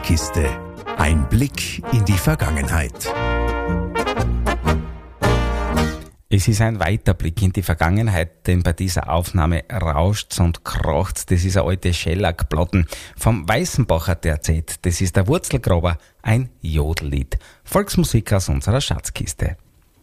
Schatzkiste. Ein Blick in die Vergangenheit. Es ist ein weiter Blick in die Vergangenheit, denn bei dieser Aufnahme rauscht's und kracht's. Das ist eine alte Schellackplatten vom Weißenbacher derzeit. Das ist der Wurzelgraber, ein Jodellied. Volksmusik aus unserer Schatzkiste.